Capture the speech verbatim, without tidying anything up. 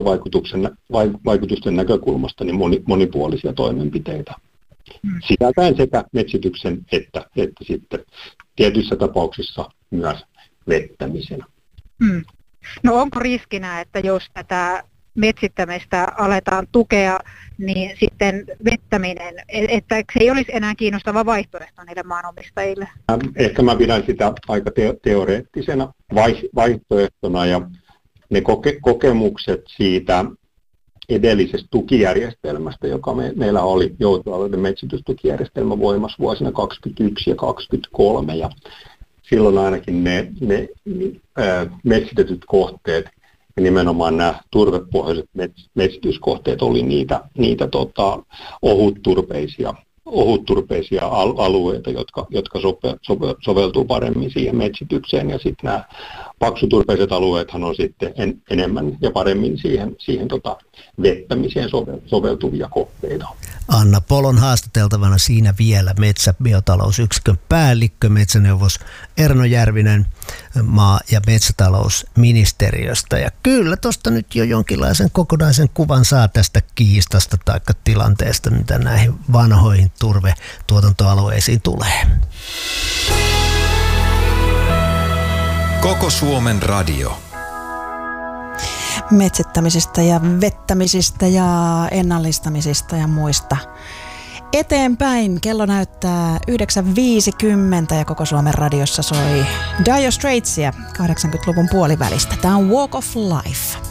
vaikutuksen, vaikutusten näkökulmasta niin moni, monipuolisia toimenpiteitä. Hmm. Sisältäen sekä metsityksen että, että sitten tietyissä tapauksissa myös vettämisen. Hmm. No onko riskinä, että jos tätä metsittämistä aletaan tukea, niin sitten vettäminen, että se ei olisi enää kiinnostava vaihtoehto niille maanomistajille? Ehkä mä pidän sitä aika te- teoreettisena vaihtoehtona, ja ne koke- kokemukset siitä edellisestä tukijärjestelmästä, joka me, meillä oli joutoalueiden metsitystukijärjestelmä voimassa vuosina kaksikymmentäyksi ja kaksikymmentäkolme, ja silloin ainakin ne, ne ää, metsitetyt kohteet ja nimenomaan nämä turvepohjaiset metsityskohteet oli niitä, niitä tota, ohutturpeisia, ohutturpeisia al- alueita, jotka, jotka sope, sope, soveltuu paremmin siihen metsitykseen, ja sitten nämä paksuturpeiset alueethan on sitten en, enemmän ja paremmin siihen, siihen tota, vettämiseen sovel, soveltuvia kohteita. Anna Polon haastateltavana siinä vielä metsäbiotalousyksikön päällikkö, metsäneuvos Erno Järvinen maa- ja metsätalousministeriöstä. Ja kyllä tuosta nyt jo jonkinlaisen kokonaisen kuvan saa tästä kiistasta tai tilanteesta, mitä näihin vanhoihin turvetuotantoalueisiin tulee. Koko Suomen radio. Metsittämisestä ja vettämisistä ja ennallistamisista ja muista eteenpäin. Kello näyttää yhdeksän viisikymmentä ja Koko Suomen radiossa soi Dire Straitsia kahdeksankymmentäluvun puolivälistä. Tämä on Walk of Life.